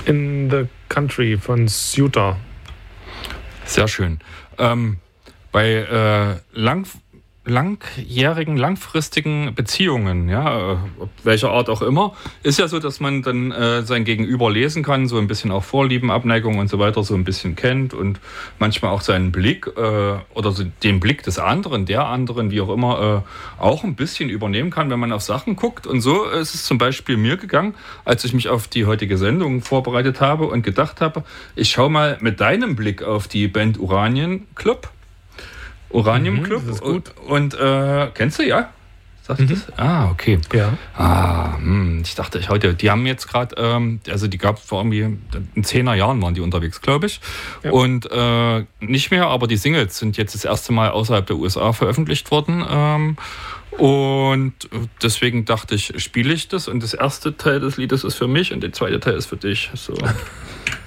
In the Country von Suter. Sehr schön. Bei langjährigen, langfristigen Beziehungen, ja, welcher Art auch immer, ist ja so, dass man dann sein Gegenüber lesen kann, so ein bisschen auch Vorlieben, Abneigung und so weiter so ein bisschen kennt und manchmal auch seinen Blick oder so den Blick des anderen, der anderen, wie auch immer, auch ein bisschen übernehmen kann, wenn man auf Sachen guckt. Und so ist es zum Beispiel mir gegangen, als ich mich auf die heutige Sendung vorbereitet habe und gedacht habe, ich schaue mal mit deinem Blick auf die Band Uranium Club. Das ist gut. Und kennst du, ja? Sagst du das? Ah, okay. Ja. Ich dachte, die haben jetzt gerade, also die gab es vor irgendwie in 10er Jahren waren die unterwegs, glaube ich. Ja. Und nicht mehr, aber die Singles sind jetzt das erste Mal außerhalb der USA veröffentlicht worden. Und deswegen dachte ich, spiele ich das und das erste Teil des Liedes ist für mich und der zweite Teil ist für dich. So